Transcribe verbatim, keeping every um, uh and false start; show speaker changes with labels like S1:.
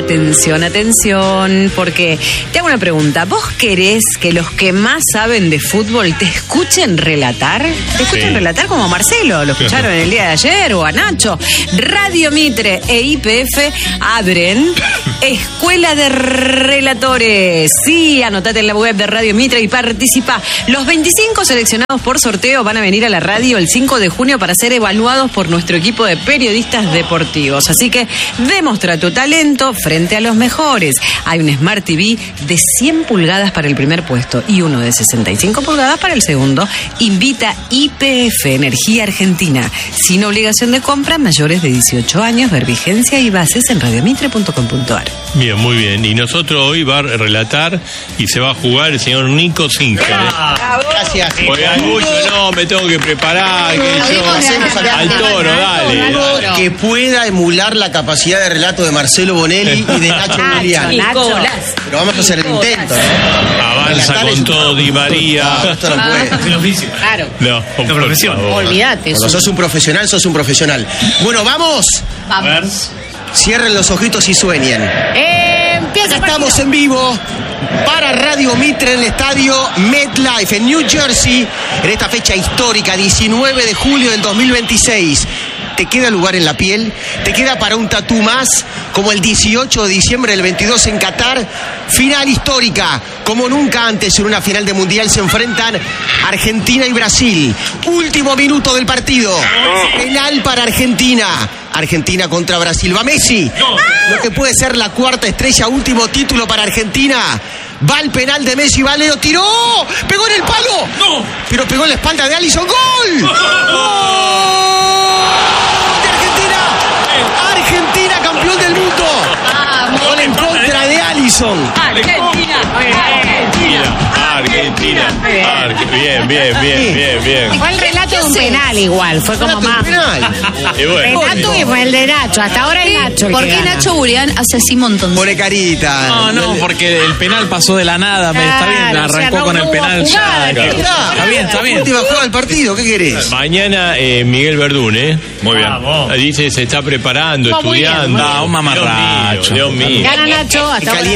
S1: atención, atención, porque te hago una pregunta. ¿Vos querés que los que más saben de fútbol te escuchen relatar? ¿Te escuchen sí. relatar como a Marcelo? ¿Lo escucharon el día de ayer o a Nacho? Radio Mitre e I P F abren Escuela de Relatores. Sí, anotate en la web de Radio Mitre y participa. Los veinticinco seleccionados por sorteo van a venir a la radio el cinco de junio para ser evaluados por nuestro equipo de periodistas deportivos. Así que demuestra tu talento frente a los mejores. Hay un Smart T V de cien pulgadas para el primer puesto y uno de sesenta y cinco pulgadas para el segundo. Invita I P F, Energía Argentina. Sin obligación de compra, mayores de dieciocho años, ver vigencia y bases en radiomitre punto com punto a r.
S2: Bien, muy bien. Y nosotros hoy va a relatar y se va a jugar el señor Nico Singer.
S3: Ah, gracias.
S2: Porque hay mucho, no, me tengo que preparar. Que yo, al toro, dale.
S3: Algo que pueda emular la capacidad de relato de Marcelo Bonelli y de Nacho Melián. Pero vamos a hacer el intento, ¿no?
S2: Avanza con todo, Di María.
S3: No, esto no puede.
S4: Es el oficio.
S1: Claro.
S2: No,
S4: la profesión.
S1: Olvídate.
S3: Cuando sos un profesional, sos un profesional. Bueno, vamos.
S1: Vamos.
S3: Cierren los ojitos y sueñen.
S1: Eh, empieza.
S3: Acá estamos en vivo para Radio Mitre en el estadio MetLife en New Jersey en esta fecha histórica, diecinueve de julio del dos mil veintiséis. ¿Te queda lugar en la piel? ¿Te queda para un tatú más? Como el dieciocho de diciembre del veintidós en Qatar. Final histórica. Como nunca antes en una final de mundial se enfrentan Argentina y Brasil. Último minuto del partido. Penal para Argentina. Argentina contra Brasil. Va Messi. Lo que puede ser la cuarta estrella. Último título para Argentina. Va el penal de Messi. Va Leo. Tiró. Pegó en el palo.
S4: No.
S3: Pero pegó en la espalda de Alisson. ¡Gol! ¡Gol! Argentina, campeón del mundo. Gol en contra de Alisson.
S1: Argentina.
S2: Argentina. Argentina. Bien, bien, bien, bien, bien.
S5: Fue el relato de un penal igual, fue como más.
S2: Y bueno,
S5: Relato y fue el de Nacho, hasta ahora es Nacho.
S6: ¿Por qué Nacho Burián hace así montón?
S3: Pone carita.
S4: No, no, porque el penal pasó de la nada.
S5: Claro,
S4: Está bien, arrancó
S5: o sea, no,
S4: con
S5: no
S4: el
S5: hubo
S4: penal
S5: jugada,
S4: ya.
S5: claro.
S4: Está bien, está bien.
S3: Última jugada del partido, ¿qué querés?
S2: mañana eh, Miguel Verdún, ¿eh?
S4: Muy bien.
S2: Dice se está preparando,
S5: Va muy bien,
S2: estudiando.
S5: muy bien.
S4: Ah, un mamarracho.
S2: Dios mío, Dios mío.
S5: Gana Nacho, hasta ahora.